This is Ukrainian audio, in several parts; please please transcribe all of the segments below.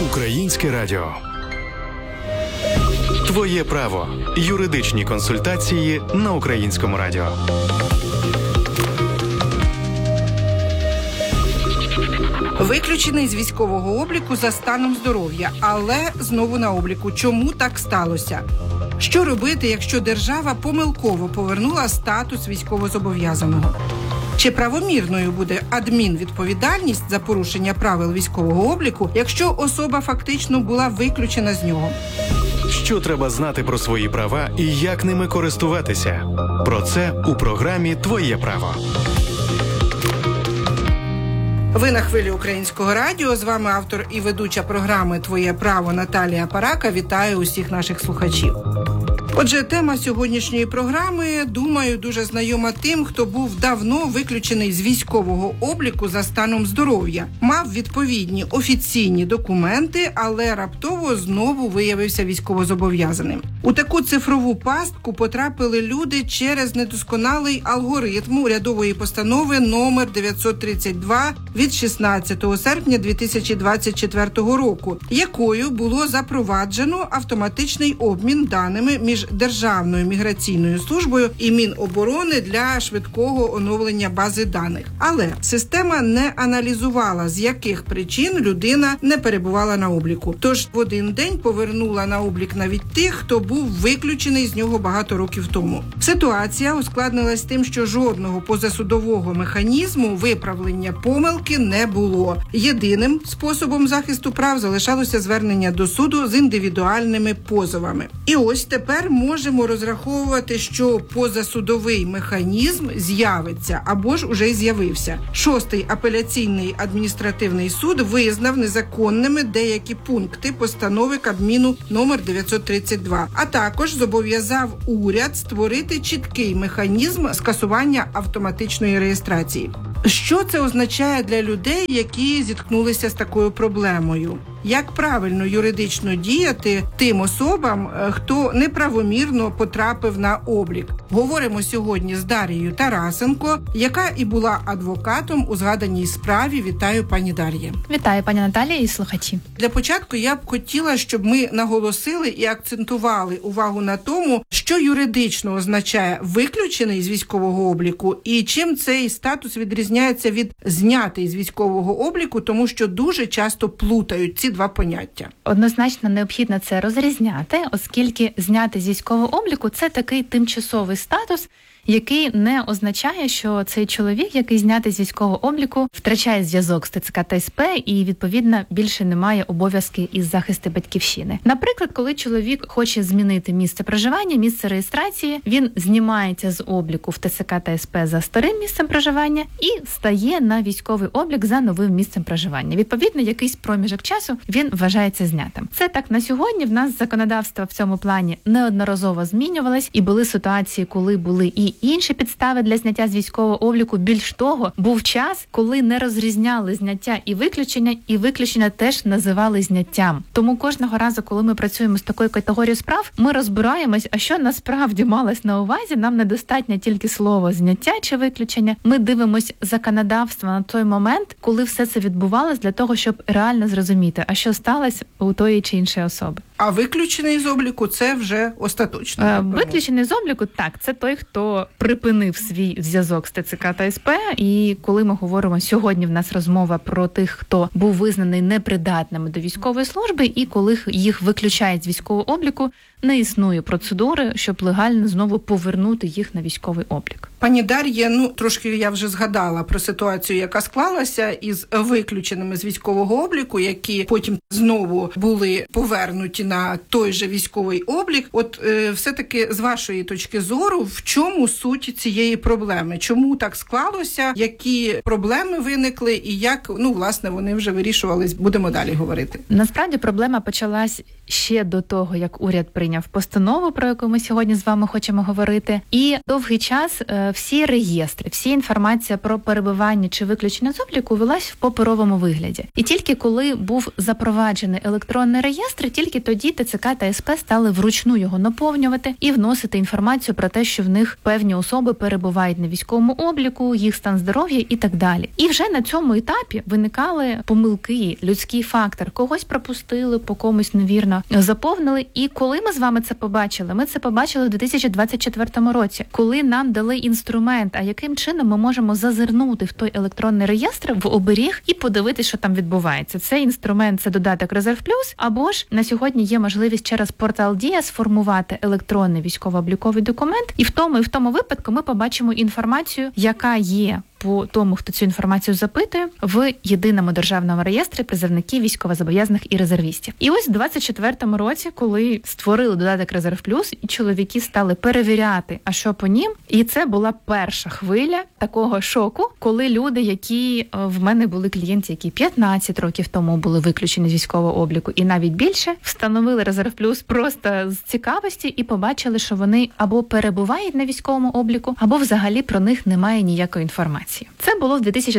Українське радіо. Твоє право. Юридичні консультації на Українському радіо. Виключений з військового обліку за станом здоров'я, але знову на обліку. Чому так сталося? Що робити, якщо держава помилково повернула статус військовозобов'язаного? Чи правомірною буде адмінвідповідальність за порушення правил військового обліку, якщо особа фактично була виключена з нього? Що треба знати про свої права і як ними користуватися? Про це у програмі «Твоє право». Ви на хвилі Українського радіо. З вами автор і ведуча програми «Твоє право» Наталія Парака. Вітаю усіх наших слухачів. Отже, тема сьогоднішньої програми, думаю, дуже знайома тим, хто був давно виключений з військового обліку за станом здоров'я. Мав відповідні офіційні документи, але раптово знову виявився військовозобов'язаним. У таку цифрову пастку потрапили люди через недосконалий алгоритм урядової постанови номер 932 від 16 серпня 2024 року, якою було запроваджено автоматичний обмін даними між Державною міграційною службою і Міноборони для швидкого оновлення бази даних. Але система не аналізувала, з яких причин людина не перебувала на обліку. Тож в один день повернула на облік навіть тих, хто був виключений з нього багато років тому. Ситуація ускладнилась тим, що жодного позасудового механізму виправлення помилки не було. Єдиним способом захисту прав залишалося звернення до суду з індивідуальними позовами. І ось тепер можемо розраховувати, що позасудовий механізм з'явиться або ж уже з'явився. Шостий апеляційний адміністративний суд визнав незаконними деякі пункти постанови Кабміну номер 932, а також зобов'язав уряд створити чіткий механізм скасування автоматичної реєстрації. Що це означає для людей, які зіткнулися з такою проблемою? Як правильно юридично діяти тим особам, хто неправомірно потрапив на облік? Говоримо сьогодні з Дарією Тарасенко, яка і була адвокатом у згаданій справі. Вітаю, пані Дар'є. Вітаю, пані Наталія і слухачі. Для початку я б хотіла, щоб ми наголосили і акцентували увагу на тому, що юридично означає виключений з військового обліку і чим цей статус відрізняється від знятий з військового обліку, тому що дуже часто плутають ці два поняття. Однозначно необхідно це розрізняти, оскільки зняти з військового обліку – це такий тимчасовий статус, який не означає, що цей чоловік, який знятий з військового обліку, втрачає зв'язок з ТЦК та СП і, відповідно, більше не має обов'язки із захисту батьківщини. Наприклад, коли чоловік хоче змінити місце проживання, місце реєстрації, він знімається з обліку в ТЦК та СП за старим місцем проживання і стає на військовий облік за новим місцем проживання. Відповідно, якийсь проміжок часу він вважається знятим. Це так на сьогодні. В нас законодавство в цьому плані неодноразово змінювалось, і були ситуації, коли були і інші підстави для зняття з військового обліку. Більш того, був час, коли не розрізняли зняття і виключення теж називали зняттям. Тому кожного разу, коли ми працюємо з такою категорією справ, ми розбираємось, а що насправді малось на увазі. Нам недостатньо тільки слово зняття чи виключення. Ми дивимось законодавство на той момент, коли все це відбувалось, для того, щоб реально зрозуміти, а що сталося у тої чи іншої особи. А виключений з обліку – це вже остаточно? Виключений з обліку – так, це той, хто припинив свій зв'язок з ТЦК та СП. І коли ми говоримо, сьогодні в нас розмова про тих, хто був визнаний непридатними до військової служби, і коли їх виключають з військового обліку, не існує процедури, щоб легально знову повернути їх на військовий облік. Пані Дар'є, трошки я вже згадала про ситуацію, яка склалася із виключеними з військового обліку, які потім знову були повернуті на той же військовий облік. От все-таки з вашої точки зору, в чому суть цієї проблеми? Чому так склалося? Які проблеми виникли і як, власне, вони вже вирішувались? Будемо далі говорити. Насправді проблема почалась ще до того, як уряд прийняв постанову, про яку ми сьогодні з вами хочемо говорити. І довгий час всі реєстри, всі інформація про перебування чи виключення з обліку велась в паперовому вигляді. І тільки коли був запроваджений електронний реєстр, тільки тоді ТЦК та СП стали вручну його наповнювати і вносити інформацію про те, що в них певні особи перебувають на військовому обліку, їх стан здоров'я і так далі. І вже на цьому етапі виникали помилки, людський фактор. Когось пропустили, по комусь невірно заповнили. І коли ми з вами це побачили? Ми це побачили в 2024 році, коли нам дали інструмент, а яким чином ми можемо зазирнути в той електронний реєстр, в оберіг і подивитися, що там відбувається. Цей інструмент – це додаток Резерв Плюс, або ж на сьогодні є можливість через портал Дія сформувати електронний військово-обліковий документ, і в тому випадку ми побачимо інформацію, яка є по тому, хто цю інформацію запитує, в єдиному державному реєстрі призовників, військовозобов'язаних і резервістів. І ось в 24-му році, коли створили додаток Резерв Плюс, і чоловіки стали перевіряти, а що по ним, і це була перша хвиля такого шоку, коли люди, які в мене були клієнти, які 15 років тому були виключені з військового обліку, і навіть більше, встановили Резерв Плюс просто з цікавості і побачили, що вони або перебувають на військовому обліку, або взагалі про них немає ніякої інформації. Це було в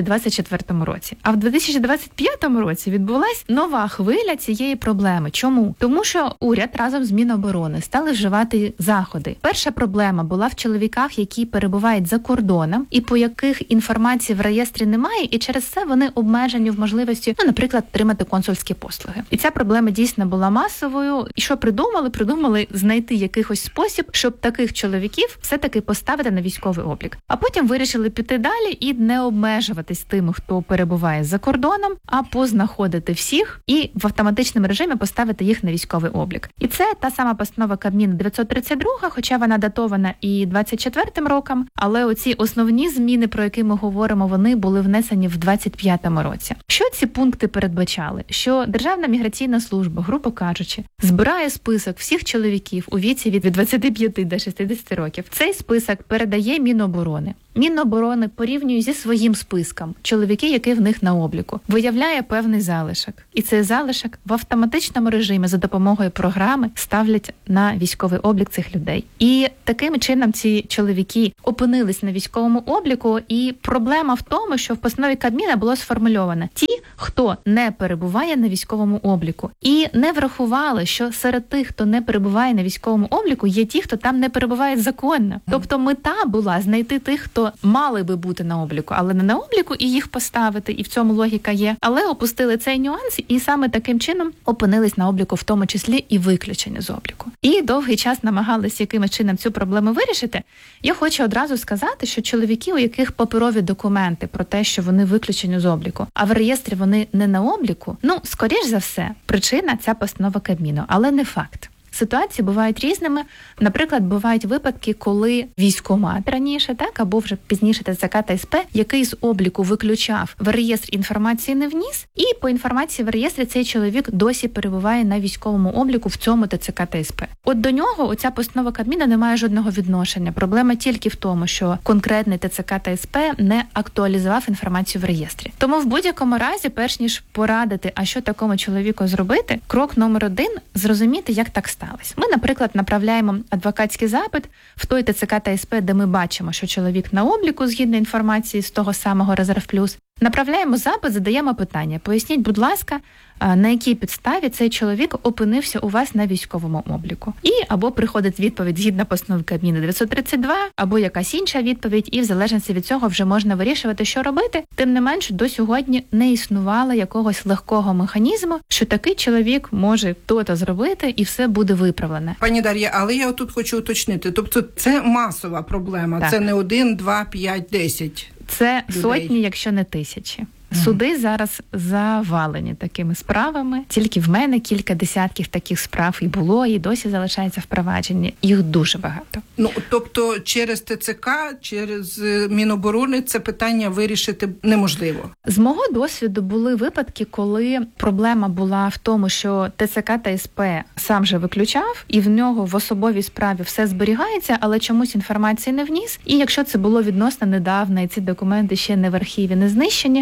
2024 році. А в 2025 році відбулась нова хвиля цієї проблеми. Чому? Тому що уряд разом з Міноборони стали вживати заходи. Перша проблема була в чоловіках, які перебувають за кордоном, і по яких інформації в реєстрі немає, і через це вони обмежені в можливості, наприклад, отримати консульські послуги. І ця проблема дійсно була масовою. І що придумали? Придумали знайти якийсь спосіб, щоб таких чоловіків все-таки поставити на військовий облік. А потім вирішили піти далі і не обмежуватись тими, хто перебуває за кордоном, а познаходити всіх і в автоматичному режимі поставити їх на військовий облік. І це та сама постанова Кабміну 932, хоча вона датована і 24-м роком, але оці основні зміни, про які ми говоримо, вони були внесені в 25-му році. Що ці пункти передбачали? Що Державна міграційна служба, грубо кажучи, збирає список всіх чоловіків у віці від 25 до 60 років. Цей список передає Міноборони. Міноборони порівнює зі своїм списком чоловіки, які в них на обліку, виявляє певний залишок. І цей залишок в автоматичному режимі за допомогою програми ставлять на військовий облік цих людей. І таким чином ці чоловіки опинились на військовому обліку, і проблема в тому, що в постанові Кабміна було сформульовано ті, хто не перебуває на військовому обліку. І не врахували, що серед тих, хто не перебуває на військовому обліку, є ті, хто там не перебуває законно. Тобто мета була знайти тих, хто мали би бути на обліку, але не на обліку, і їх поставити, і в цьому логіка є. Але опустили цей нюанс, і саме таким чином опинились на обліку, в тому числі і виключені з обліку. І довгий час намагались якимось чином цю проблему вирішити. Я хочу одразу сказати, що чоловіки, у яких паперові документи про те, що вони виключені з обліку, а в реєстрі вони не на обліку, скоріш за все, причина ця постанова Кабміну, але не факт. Ситуації бувають різними. Наприклад, бувають випадки, коли військкомат раніше, або вже пізніше ТЦК та СП, який з обліку виключав, в реєстр інформації не вніс, і по інформації в реєстрі цей чоловік досі перебуває на військовому обліку в цьому ТЦК та СП. От до нього оця постанова Кабміна не має жодного відношення. Проблема тільки в тому, що конкретний ТЦК та СП не актуалізував інформацію в реєстрі. Тому в будь-якому разі, перш ніж порадити, а що такому чоловіку зробити, крок номер 1 – зрозуміти, як так сталося. Ми, наприклад, направляємо адвокатський запит в той ТЦК та СП, де ми бачимо, що чоловік на обліку згідно інформації з того самого Резерв Плюс. Направляємо запит, задаємо питання. Поясніть, будь ласка, на якій підставі цей чоловік опинився у вас на військовому обліку. І або приходить відповідь згідно постанови Кабміну 932, або якась інша відповідь, і в залежності від цього вже можна вирішувати, що робити. Тим не менш, до сьогодні не існувало якогось легкого механізму, що такий чоловік може то-то зробити, і все буде виправлене. Пані Дар'я, але я тут хочу уточнити. Тобто це масова проблема, так. Це не 1, 2, 5, 10. Це людей. Сотні, якщо не тисячі. Суди зараз завалені такими справами. Тільки в мене кілька десятків таких справ і було, і досі залишається в провадженні. Їх дуже багато. Тобто через ТЦК, через Міноборони це питання вирішити неможливо? З мого досвіду були випадки, коли проблема була в тому, що ТЦК та СП сам же виключав, і в нього в особовій справі все зберігається, але чомусь інформації не вніс. І якщо це було відносно недавно, і ці документи ще не в архіві, не знищені, було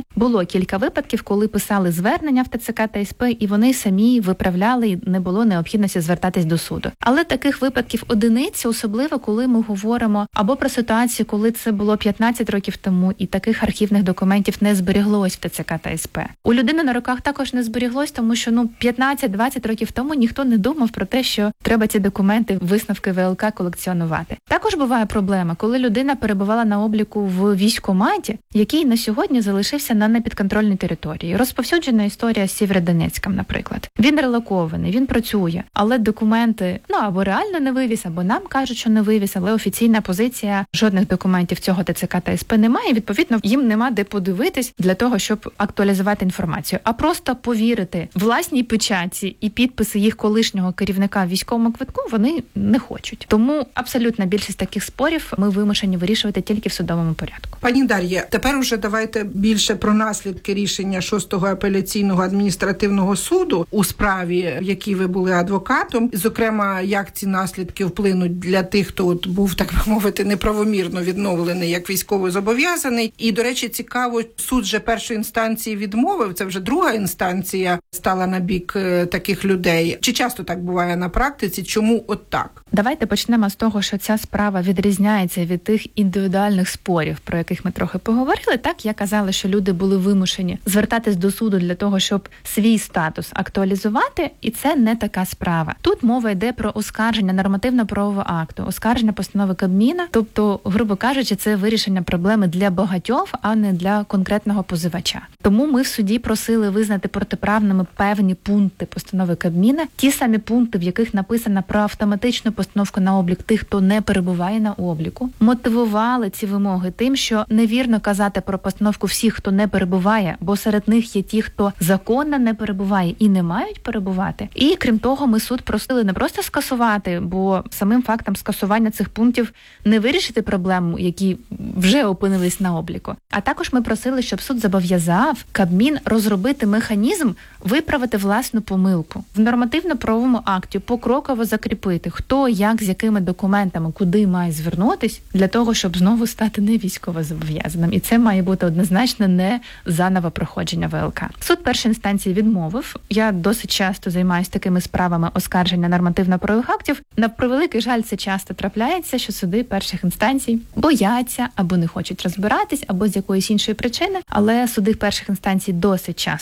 було кілька випадків, коли писали звернення в ТЦК та СП, і вони самі виправляли, і не було необхідності звертатись до суду. Але таких випадків одиниці, особливо коли ми говоримо або про ситуацію, коли це було 15 років тому, і таких архівних документів не зберіглось в ТЦК та СП. У людини на руках також не зберіглось, тому що 15-20 років тому ніхто не думав про те, що треба ці документи, висновки ВЛК колекціонувати. Також буває проблема, коли людина перебувала на обліку в військкоматі, який на сьогодні залишився на непідконтрольній території. Розповсюджена історія з Сєвєродонецьком, наприклад. Він релокований, він працює, але документи, або реально не вивіз, або нам кажуть, що не вивіз, але офіційна позиція, жодних документів цього ТЦК та СП немає, відповідно, їм нема де подивитись для того, щоб актуалізувати інформацію. А просто повірити власній печатці і підписи їх колишнього керівника в військовому квитку вони не хочуть. Тому абсолютна більшість таких спорів ми вимушені вирішувати тільки в судовому порядку. Пані Дар'я, тепер уже давайте більше про наслідки рішення 6-го апеляційного адміністративного суду у справі, в якій ви були адвокатом. Зокрема, як ці наслідки вплинуть для тих, хто був, так би мовити, неправомірно відновлений як військовозобов'язаний. І, до речі, цікаво, суд же першої інстанції відмовив, це вже друга інстанція стала на бік таких людей. Чи часто так буває на практиці? Чому от так? Давайте почнемо з того, що ця справа відрізняється від тих індивідуальних спорів, про яких ми трохи поговорили. Так, я казала, що люди були вимушені звертатись до суду для того, щоб свій статус актуалізувати, і це не така справа. Тут мова йде про оскарження нормативно-правового акту, оскарження постанови Кабміна, тобто, грубо кажучи, це вирішення проблеми для багатьох, а не для конкретного позивача. Тому ми в суді просили визнати протиправними певні пункти постанови Кабміна, ті самі пункти, в яких написано про автоматичну постановку на облік тих, хто не перебуває на обліку, мотивували ці вимоги тим, що невірно казати про постановку всіх, хто не перебуває, бо серед них є ті, хто законно не перебуває і не мають перебувати. І крім того, ми суд просили не просто скасувати, бо самим фактом скасування цих пунктів не вирішити проблему, які вже опинились на обліку. А також ми просили, щоб суд зобов'язав Кабмін розробити механізм виправити власну помилку. В нормативно-правовому акті покроково закріпити, хто, як, з якими документами, куди має звернутись для того, щоб знову стати не військовозобов'язаним. І це має бути однозначно не заново проходження ВЛК. Суд першої інстанції відмовив. Я досить часто займаюся такими справами оскарження нормативно-правових актів. На превеликий жаль, це часто трапляється, що суди перших інстанцій бояться або не хочуть розбиратись, або з якоїсь іншої причини. Але суди перших інстанцій досить часто